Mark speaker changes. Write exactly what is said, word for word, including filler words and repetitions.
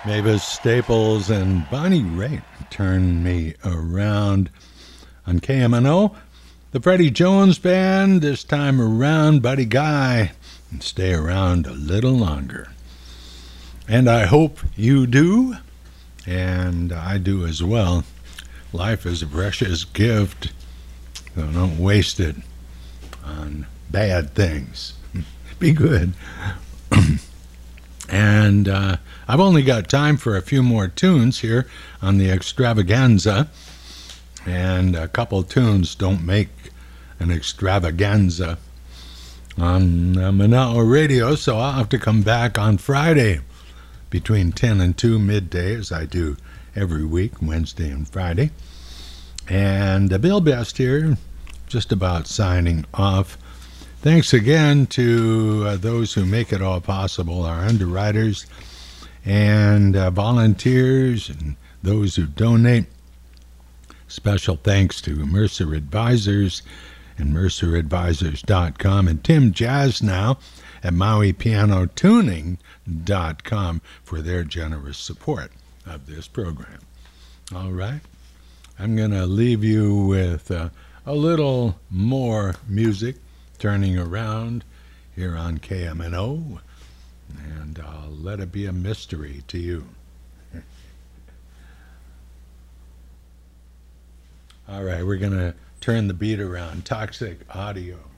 Speaker 1: Mavis Staples and Bonnie Raitt Turn Me Around on K M N O. The Freddie Jones Band, this time around, Buddy Guy, and stay around a little longer. And I hope you do, and I do as well. Life is a precious gift, so don't waste it on bad things. Be good. And uh, I've only got time for a few more tunes here on the extravaganza. And a couple tunes don't make an extravaganza on uh, Manao Radio, so I'll have to come back on Friday between ten and two midday, as I do every week, Wednesday and Friday. And uh, Bill Best here, just about signing off. Thanks again to uh, those who make it all possible, our underwriters and uh, volunteers and those who donate. Special thanks to Mercer Advisors and mercer advisors dot com and Tim Jasnow at maui piano tuning dot com for their generous support of this program. All right, I'm going to leave you with uh, a little more music. Turning Around here on K M N O, and I'll let it be a mystery to you. All right, we're going to turn the beat around. Toxic Audio.